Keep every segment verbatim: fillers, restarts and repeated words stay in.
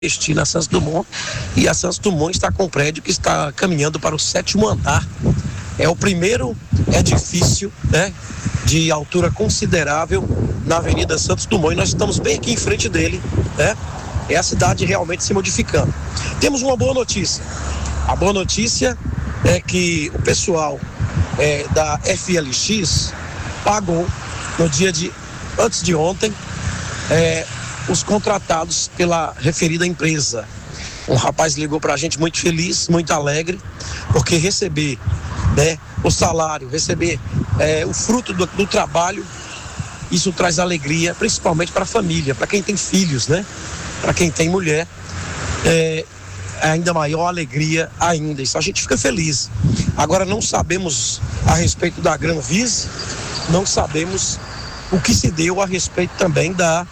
investir na Santos Dumont, e a Santos Dumont está com um prédio que está caminhando para o sétimo andar. É o primeiro edifício, né, de altura considerável na Avenida Santos Dumont, e nós estamos bem aqui em frente dele, né? É a cidade realmente se modificando. Temos uma boa notícia. A boa notícia é que o pessoal é, da F L X pagou no dia de antes de ontem é, os contratados pela referida empresa. Um rapaz ligou para a gente muito feliz, muito alegre, porque receber, né, o salário, receber é, o fruto do, do trabalho, isso traz alegria, principalmente para a família, para quem tem filhos, né? Para quem tem mulher, é ainda maior alegria ainda. Isso a gente fica feliz. Agora não sabemos a respeito da Granvise, não sabemos o que se deu a respeito também da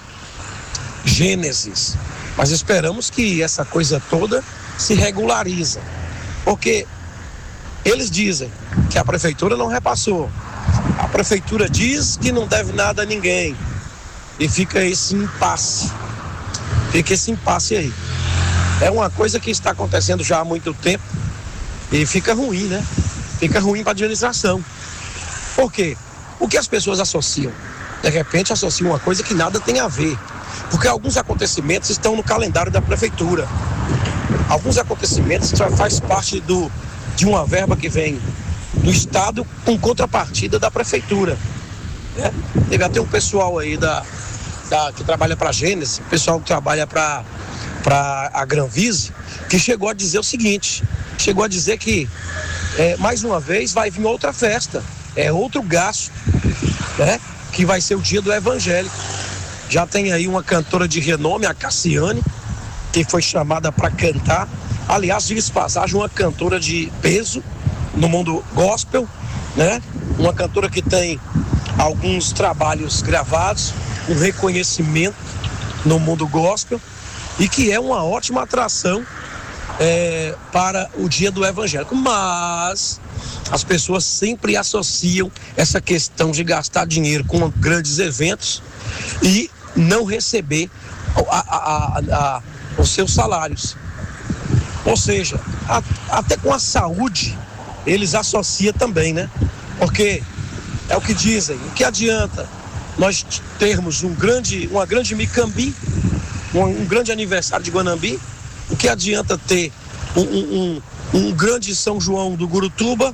Gênesis, mas esperamos que essa coisa toda se regularize, porque eles dizem que a prefeitura não repassou, a prefeitura diz que não deve nada a ninguém, e fica esse impasse, fica esse impasse aí. É uma coisa que está acontecendo já há muito tempo e fica ruim, né? Fica ruim para a administração. Por quê? O que as pessoas associam? De repente associam uma coisa que nada tem a ver. Porque alguns acontecimentos estão no calendário da prefeitura. Alguns acontecimentos já faz parte do, de uma verba que vem do Estado com contrapartida da prefeitura. Né? Teve até um pessoal aí da, da, que trabalha para a Gênesis, pessoal que trabalha para para a Granvise, que chegou a dizer o seguinte, chegou a dizer que é, mais uma vez vai vir outra festa, é outro gasto, né? Que vai ser o dia do evangélico. Já tem aí uma cantora de renome, a Cassiane, que foi chamada para cantar. Aliás, diga-se passagem, uma cantora de peso no mundo gospel, né? Uma cantora que tem alguns trabalhos gravados, um reconhecimento no mundo gospel, e que é uma ótima atração é, para o dia do evangélico. Mas as pessoas sempre associam essa questão de gastar dinheiro com grandes eventos e não receber a, a, a, a, os seus salários. Ou seja, a, até com a saúde eles associam também, né? Porque é o que dizem, o que adianta nós termos um grande, uma grande Micambi, um, um grande aniversário de Guanambi, o que adianta ter um, um, um, um grande São João do Gurutuba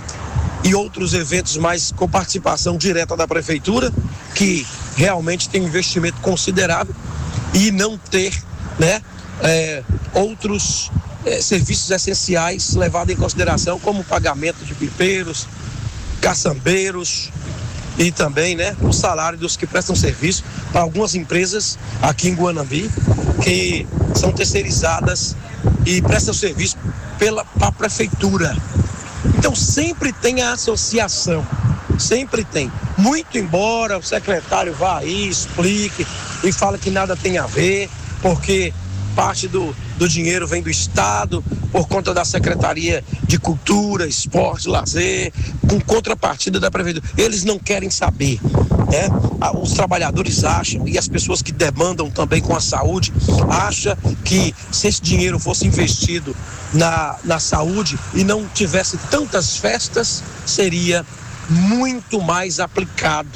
e outros eventos mais com participação direta da prefeitura, que realmente tem um investimento considerável, e não ter, né, é, outros é, serviços essenciais levados em consideração, como o pagamento de pipeiros, caçambeiros e também, né, o salário dos que prestam serviço para algumas empresas aqui em Guanambi, que são terceirizadas e prestam serviço pela para a prefeitura. Então sempre tem a associação, sempre tem. Muito embora o secretário vá aí, explique e fala que nada tem a ver, porque parte do, do dinheiro vem do Estado, por conta da Secretaria de Cultura, Esporte, Lazer, com contrapartida da Prefeitura. Eles não querem saber, né? Os trabalhadores acham, e as pessoas que demandam também com a saúde, acham que se esse dinheiro fosse investido na, na saúde e não tivesse tantas festas, seria muito mais aplicado.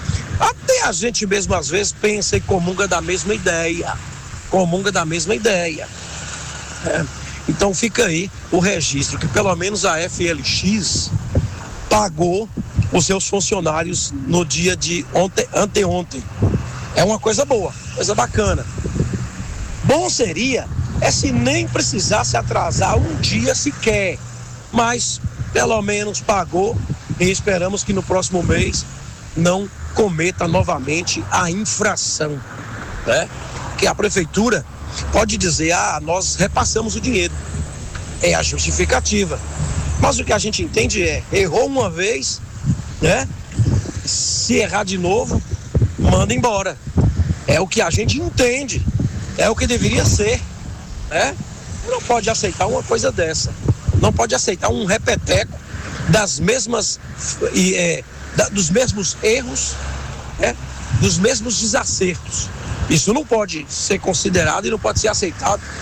Até a gente mesmo às vezes pensa e comunga da mesma ideia. comunga da mesma ideia. É. Então fica aí o registro que pelo menos a F L X pagou os seus funcionários no dia de ontem, anteontem. É uma coisa boa, coisa bacana. Bom seria é se nem precisasse atrasar um dia sequer, mas pelo menos pagou, e esperamos que no próximo mês não cometa novamente a infração, né? Que a prefeitura pode dizer, ah, nós repassamos o dinheiro, é a justificativa, mas o que a gente entende é, errou uma vez, né? Se errar de novo, manda embora, é o que a gente entende, é o que deveria ser, né? Não pode aceitar uma coisa dessa, não pode aceitar um repeteco das mesmas, é, da, dos mesmos erros, né? Dos mesmos desacertos. Isso não pode ser considerado e não pode ser aceitado